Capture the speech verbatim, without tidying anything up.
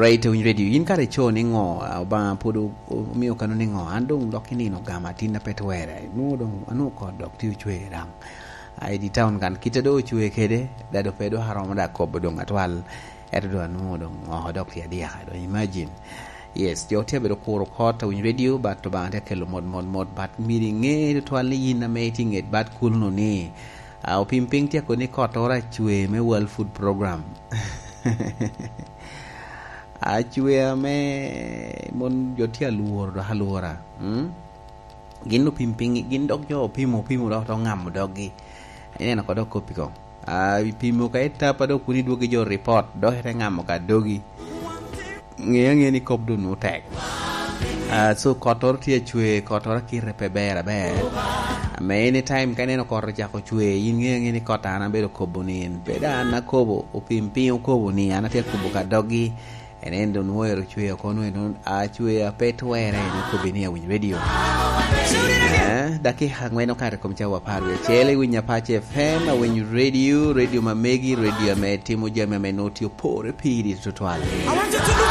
right win radio in kare cho ni ngo ba podo miyo kanu ni ngo andong dokini no gama tin na petwere no dong anu ko dok ti chwe ram ai di town kan kita do chwe kede da do pedo harom da ko bodong atwal eto do anu dong ngo dok ti dia do imagine yes yo te be do ko ko to win radio but to ba te kelo mod mod mod but meeting e to twal yin na meeting it but cool no ni au pimping ti ko ni ko to ra chwe me world food program a chwe me mon jotia luor do halora hm gin no pimping gin dok jo pimo pimo do to ngam dogi ene na ko do kopi ko a pimo ka eta pa do kuni do jo report do he ngam ka dogi nge nge ni kop do no tek a so kotor ti chwe kotor ki repe bera be me anytime kaneno kor ja ko chwe yin nge nge ni kota na be do kobonin be da na kobo o pimping kobo ni ana te kobo ka dogi enendo nuero chwe ko no non a chwe a petwere ni ko bini win radio eh daki hangweno kare kom chawa parwe chele winya pache fm when you radio radio mamegi radio me timo jame me notio pore piri totwale. I want you to